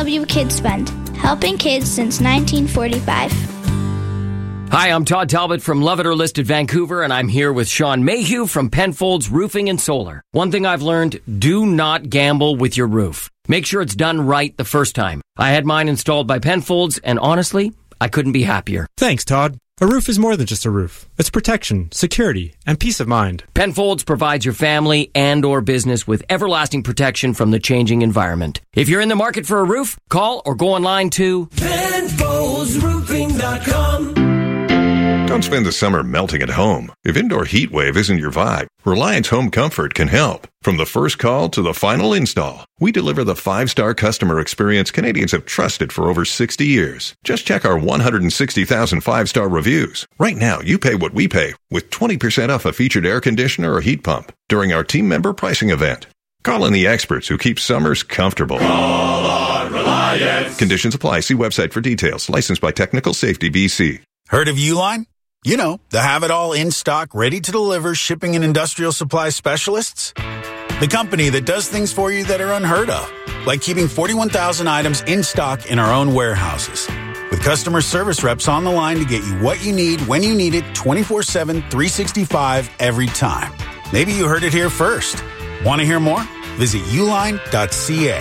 DW Kids Fund, helping kids since 1945. Hi, I'm Todd Talbot from Love It or List It Vancouver, and I'm here with Sean Mayhew from Penfolds Roofing and Solar. One thing I've learned, do not gamble with your roof. Make sure it's done right the first time. I had mine installed by Penfolds, and honestly, I couldn't be happier. Thanks, Todd. A roof is more than just a roof. It's protection, security, and peace of mind. Penfolds provides your family and or business with everlasting protection from the changing environment. If you're in the market for a roof, call or go online to PenfoldsRoofing.com. Don't spend the summer melting at home. If indoor heat wave isn't your vibe, Reliance Home Comfort can help. From the first call to the final install, we deliver the 5-star customer experience Canadians have trusted for over 60 years. Just check our 160,000 5-star reviews. Right now, you pay what we pay with 20% off a featured air conditioner or heat pump during our team member pricing event. Call in the experts who keep summers comfortable. Call on Reliance. Conditions apply. See website for details. Licensed by Technical Safety BC. Heard of Uline? You know, the have-it-all in-stock, ready-to-deliver shipping and industrial supply specialists. The company that does things for you that are unheard of, like keeping 41,000 items in stock in our own warehouses. With customer service reps on the line to get you what you need when you need it 24/7, 365 every time. Maybe you heard it here first. Want to hear more? Visit uline.ca.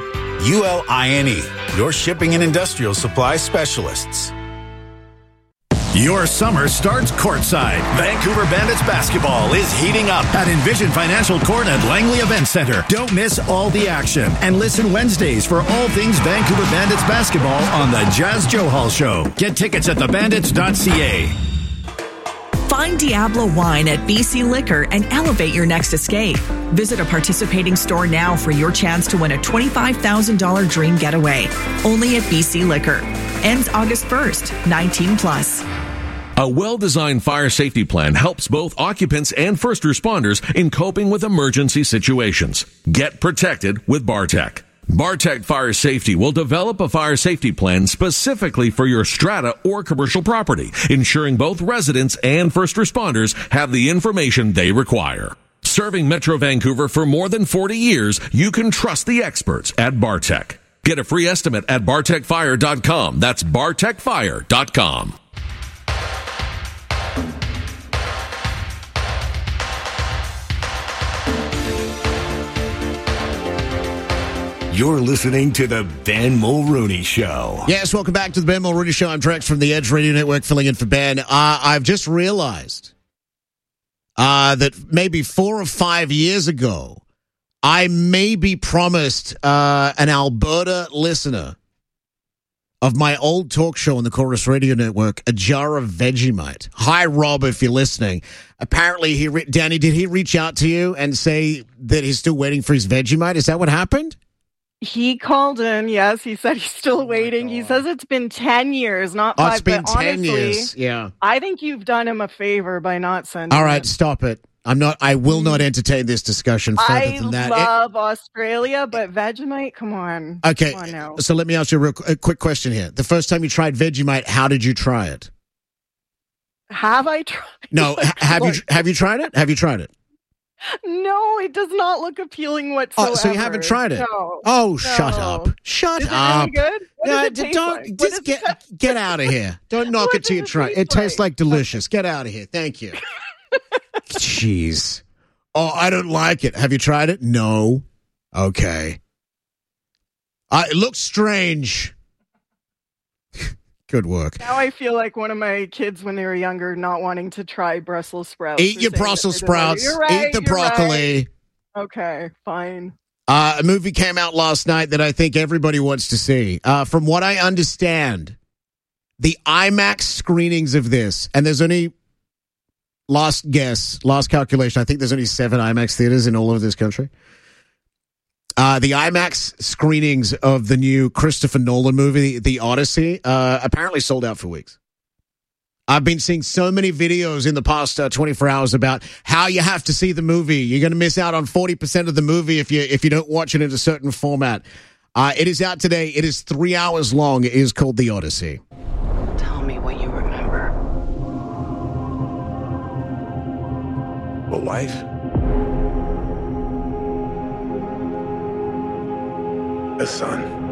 ULINE, your shipping and industrial supply specialists. Your summer starts courtside. Vancouver Bandits basketball is heating up at Envision Financial Court at Langley Event Center. Don't miss all the action and listen Wednesdays for all things Vancouver Bandits basketball on the Jazz Joe Hall Show. Get tickets at thebandits.ca. Find Diablo Wine at BC Liquor and elevate your next escape. Visit a participating store now for your chance to win a $25,000 dream getaway. Only at BC Liquor. Ends August 1st, 19+. A well-designed fire safety plan helps both occupants and first responders in coping with emergency situations. Get protected with Bartec. Bartec Fire Safety will develop a fire safety plan specifically for your strata or commercial property, ensuring both residents and first responders have the information they require. Serving Metro Vancouver for more than 40 years, you can trust the experts at Bartec. Get a free estimate at bartecfire.com. That's bartecfire.com. You're listening to the Ben Mulrooney Show. Yes, welcome back to the Ben Mulrooney Show. I'm Drex from the Edge Radio Network, filling in for Ben. I've just realized that maybe 4 or 5 years ago, I maybe promised an Alberta listener of my old talk show on the Chorus Radio Network a jar of Vegemite. Hi, Rob, if you're listening. Apparently, Danny, did he reach out to you and say that he's still waiting for his Vegemite? Is that what happened? He called in, yes. He said he's still waiting. He says it's been 10 years, not 5. It's been but 10 honestly, years, yeah. I think you've done him a favor by not sending All right, him. stop it. I will not entertain this discussion further than that. I love Australia, but Vegemite, come on. Okay, come on now. So let me ask you a quick question here. The first time you tried Vegemite, how did you try it? Have I tried? No, have you tried it? Have you tried it? No, it does not look appealing whatsoever. Oh, so you haven't tried it? No. Oh, No. shut up. Shut Is it up. really good? What does it taste don't like? just get out of here. Don't knock What it till you does it try. taste It tastes like? like delicious. Get out of here. Thank you. Jeez. Oh, I don't like it. Have you tried it? No. Okay. It looks strange. Good work. Now I feel like one of my kids when they were younger not wanting to try Brussels sprouts. Eat They're your saying Brussels that they're sprouts. You're right, Eat the you're broccoli. right. Okay, fine. A movie came out last night that I think everybody wants to see. From what I understand, the IMAX screenings of this, and there's only, last calculation, I think there's only 7 IMAX theaters in all of this country. The IMAX screenings of the new Christopher Nolan movie, The Odyssey, apparently sold out for weeks. I've been seeing so many videos in the past 24 hours about how you have to see the movie. You're going to miss out on 40% of the movie if you don't watch it in a certain format. It is out today. It is 3 hours long. It is called The Odyssey. Tell me what you remember. A wife? A son?